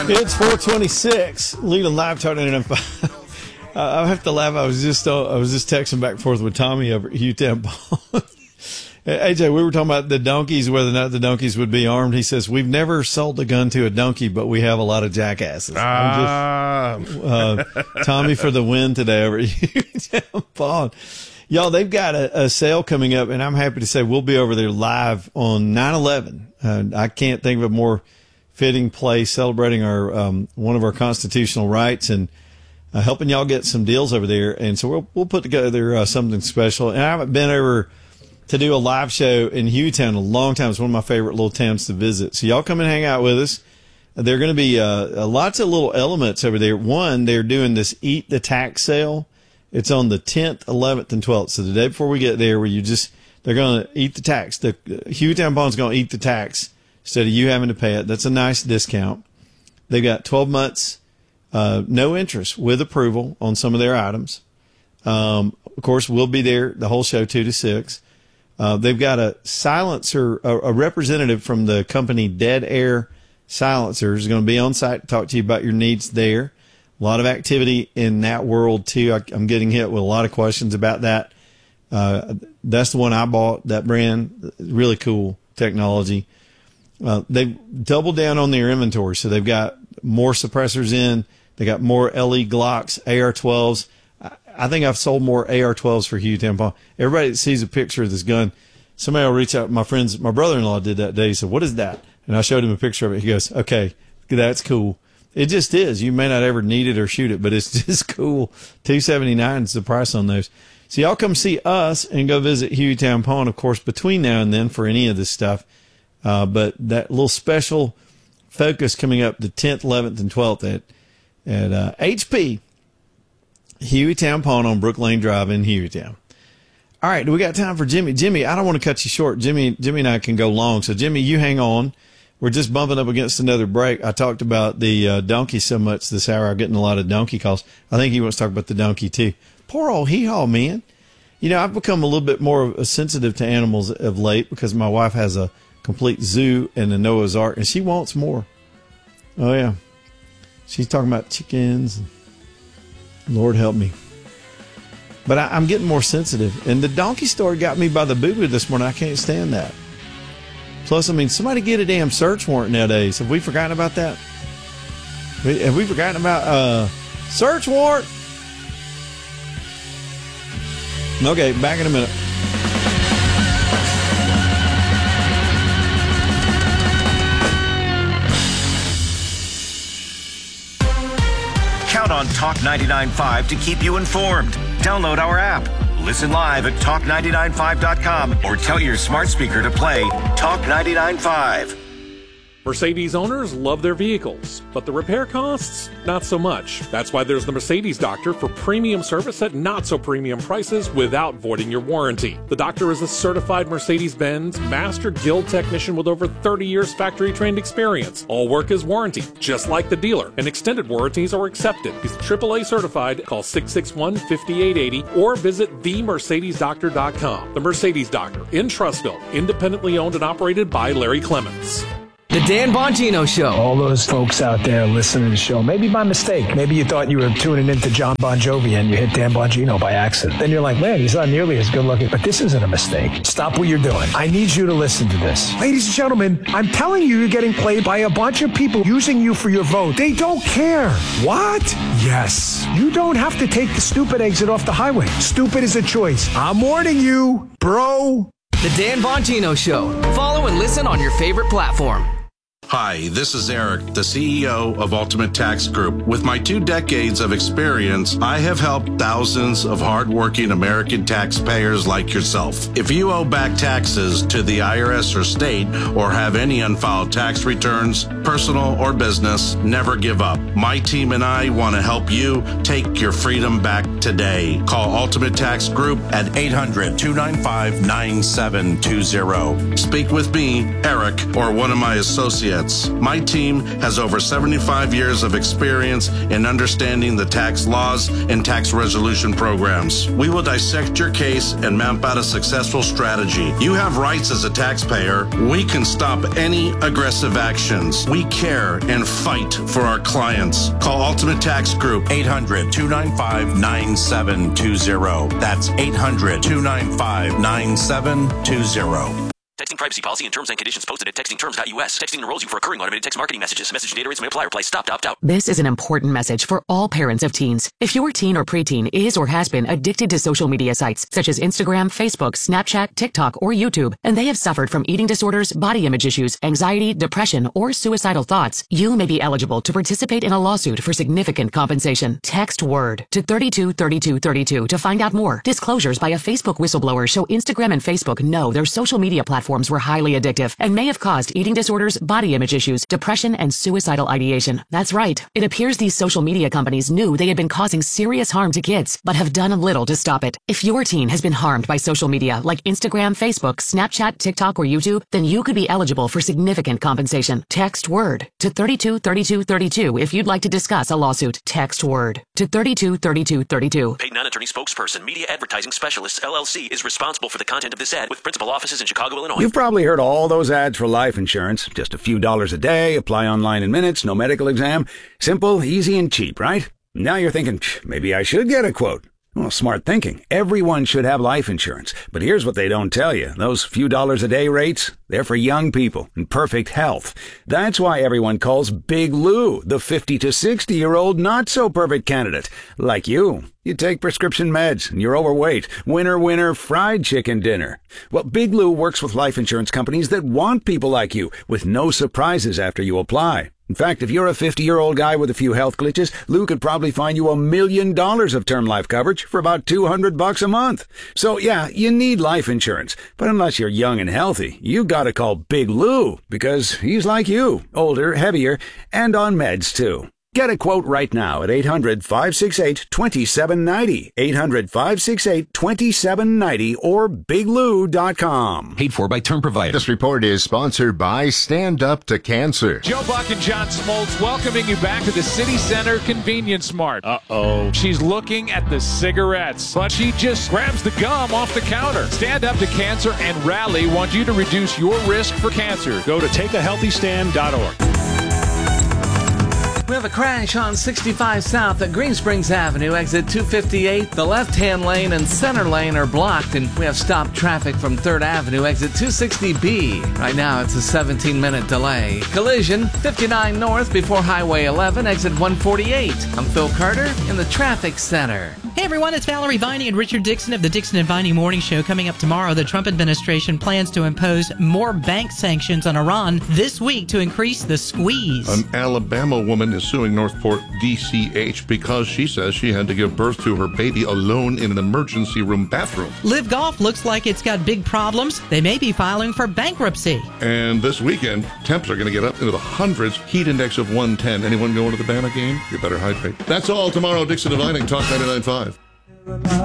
It's 426. Leland Live Talking. I have to laugh. I was just texting back and forth with Tommy over at Hugh Paul. AJ, we were talking about the donkeys, whether or not the donkeys would be armed. He says, we've never sold a gun to a donkey, but we have a lot of jackasses. Tommy for the win today over at Hugh Paul. Y'all, they've got a sale coming up, and I'm happy to say we'll be over there live on 9/11. I can't think of a more fitting place celebrating our one of our constitutional rights and helping y'all get some deals over there. And so we'll put together something special. And I haven't been over to do a live show in Hueytown in a long time. It's one of my favorite little towns to visit. So y'all come and hang out with us. There are going to be lots of little elements over there. One, they're doing this Eat the Tax sale. It's on the 10th, 11th, and 12th. So the day before we get there, where they're going to eat the tax. The Hueytown Pawn's going to eat the tax instead of you having to pay it. That's a nice discount. They've got 12 months, no interest with approval on some of their items. Of course, we'll be there the whole show, 2 to 6. They've got a silencer, a representative from the company Dead Air Silencers is going to be on site to talk to you about your needs there. A lot of activity in that world, too. I'm getting hit with a lot of questions about that. That's the one I bought, that brand. Really cool technology. They've doubled down on their inventory, so they've got more suppressors in. They got more LE Glocks, AR-12s. I think I've sold more AR-12s for Hueytown Pawn. Everybody that sees a picture of this gun, somebody will reach out. My brother-in-law did that day. He said, "What is that?" And I showed him a picture of it. He goes, "Okay, that's cool." It just is. You may not ever need it or shoot it, but it's just cool. $279 is the price on those. So y'all come see us and go visit Hueytown Pawn, of course, between now and then for any of this stuff. But that little special focus coming up the 10th, 11th, and 12th at HP, Hueytown Pawn on Brook Lane Drive in Hueytown. All right, do we got time for Jimmy? Jimmy, I don't want to cut you short. Jimmy and I can go long. So, Jimmy, you hang on. We're just bumping up against another break. I talked about the donkey so much this hour. I'm getting a lot of donkey calls. I think he wants to talk about the donkey, too. Poor old hee-haw, man. You know, I've become a little bit more sensitive to animals of late because my wife has a complete zoo and a Noah's Ark, and she wants more. Oh, yeah. She's talking about chickens. Lord help me. But I'm getting more sensitive. And the donkey story got me by the boo-boo this morning. I can't stand that. Plus, I mean, somebody get a damn search warrant nowadays. Have we forgotten about that? Have we forgotten about search warrant? Okay, back in a minute. Count on Talk 99.5 to keep you informed. Download our app. Listen live at talk995.com or tell your smart speaker to play Talk 99.5. Mercedes owners love their vehicles, but the repair costs, not so much. That's why there's the Mercedes Doctor for premium service at not so premium prices without voiding your warranty. The Doctor is a certified Mercedes-Benz Master Guild technician with over 30 years factory trained experience. All work is warranted, just like the dealer, and extended warranties are accepted. He's AAA certified. Call 661-5880 or visit themercedesdoctor.com. The Mercedes Doctor in Trussville, independently owned and operated by Larry Clements. The Dan Bongino Show. All those folks out there listening to the show, maybe by mistake. Maybe you thought you were tuning into John Bon Jovi and you hit Dan Bongino by accident. Then you're like, man, he's not nearly as good looking. But this isn't a mistake. Stop what you're doing. I need you to listen to this. Ladies and gentlemen, I'm telling you, you're getting played by a bunch of people using you for your vote. They don't care. What? Yes. You don't have to take the stupid exit off the highway. Stupid is a choice. I'm warning you, bro. The Dan Bongino Show. Follow and listen on your favorite platform. Hi, this is Eric, the CEO of Ultimate Tax Group. With my 2 decades of experience, I have helped thousands of hardworking American taxpayers like yourself. If you owe back taxes to the IRS or state or have any unfiled tax returns, personal or business, never give up. My team and I want to help you take your freedom back today. Call Ultimate Tax Group at 800-295-9720. Speak with me, Eric, or one of my associates assets. My team has over 75 years of experience in understanding the tax laws and tax resolution programs. We will dissect your case and map out a successful strategy. You have rights as a taxpayer. We can stop any aggressive actions. We care and fight for our clients. Call Ultimate Tax Group. 800-295-9720. That's 800-295-9720. Texting privacy policy and terms and conditions posted at textingterms.us. Texting enrolls you for recurring automated text marketing messages. Message data rates may apply. Reply stop to opt out. This is an important message for all parents of teens. If your teen or preteen is or has been addicted to social media sites such as Instagram, Facebook, Snapchat, TikTok, or YouTube, and they have suffered from eating disorders, body image issues, anxiety, depression, or suicidal thoughts, you may be eligible to participate in a lawsuit for significant compensation. Text WORD to 323232 to find out more. Disclosures by a Facebook whistleblower show Instagram and Facebook know their social media platforms were highly addictive and may have caused eating disorders, body image issues, depression, and suicidal ideation. That's right. It appears these social media companies knew they had been causing serious harm to kids, but have done little to stop it. If your teen has been harmed by social media like Instagram, Facebook, Snapchat, TikTok, or YouTube, then you could be eligible for significant compensation. Text WORD to 323232 if you'd like to discuss a lawsuit. Text WORD to 323232. Paid non-attorney spokesperson, Media Advertising Specialists, LLC, is responsible for the content of this ad with principal offices in Chicago, Illinois. You've probably heard all those ads for life insurance. Just a few dollars a day, apply online in minutes, no medical exam. Simple, easy, and cheap, right? Now you're thinking, maybe I should get a quote. Well, smart thinking. Everyone should have life insurance. But here's what they don't tell you. Those few dollars a day rates, they're for young people in perfect health. That's why everyone calls Big Lou the 50 to 60-year-old not-so-perfect candidate. Like you. You take prescription meds, and you're overweight. Winner, winner, fried chicken dinner. Well, Big Lou works with life insurance companies that want people like you, with no surprises after you apply. In fact, if you're a 50-year-old guy with a few health glitches, Lou could probably find you $1 million of term life coverage for about $200 a month. So yeah, you need life insurance. But unless you're young and healthy, you gotta call Big Lou, because he's like you, older, heavier, and on meds too. Get a quote right now at 800-568-2790, 800-568-2790, or biglou.com. Paid for by Term Provider. This report is sponsored by Stand Up to Cancer. Joe Buck and John Smoltz welcoming you back to the City Center Convenience Mart. Uh-oh. She's looking at the cigarettes, but she just grabs the gum off the counter. Stand Up to Cancer and Rally want you to reduce your risk for cancer. Go to takeahealthystand.org. We have a crash on 65 South at Green Springs Avenue, exit 258. The left-hand lane and center lane are blocked, and we have stopped traffic from 3rd Avenue, exit 260B. Right now, it's a 17-minute delay. Collision, 59 North before Highway 11, exit 148. I'm Phil Carter in the Traffic Center. Hey everyone, it's Valerie Viney and Richard Dixon of the Dixon and Viney Morning Show. Coming up tomorrow, the Trump administration plans to impose more bank sanctions on Iran this week to increase the squeeze. An Alabama woman is suing Northport DCH because she says she had to give birth to her baby alone in an emergency room bathroom. Live Golf looks like it's got big problems. They may be filing for bankruptcy. And this weekend, temps are going to get up into the hundreds. Heat index of 110. Anyone going to the Bama game? You better hydrate. That's all tomorrow. Dixon and Vining, Talk 99.5.